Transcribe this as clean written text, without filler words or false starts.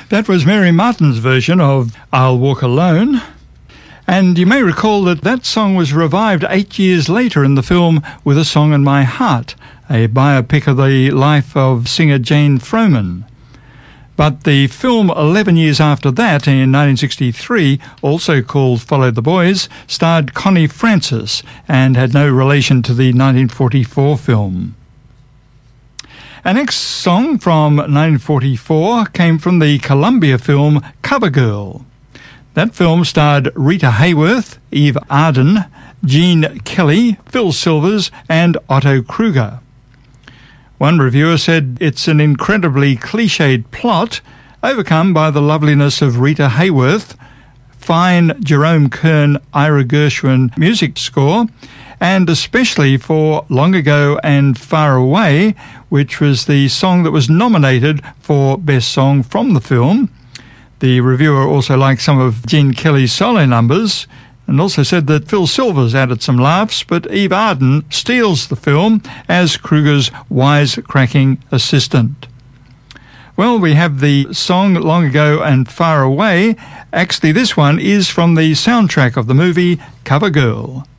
That was Mary Martin's version of I'll Walk Alone. And you may recall that that song was revived 8 years later in the film With a Song in My Heart, a biopic of the life of singer Jane Froman. But the film 11 years after that, in 1963, also called Follow the Boys, starred Connie Francis and had no relation to the 1944 film. Our next song from 1944 came from the Columbia film Covergirl. That film starred Rita Hayworth, Eve Arden, Gene Kelly, Phil Silvers and Otto Kruger. One reviewer said it's an incredibly cliched plot, overcome by the loveliness of Rita Hayworth, fine Jerome Kern, Ira Gershwin music score, and especially for Long Ago and Far Away, which was the song that was nominated for Best Song from the film. The reviewer also liked some of Gene Kelly's solo numbers and also said that Phil Silvers added some laughs, but Eve Arden steals the film as Kruger's wisecracking assistant. Well, we have the song Long Ago and Far Away. Actually, this one is from the soundtrack of the movie Covergirl.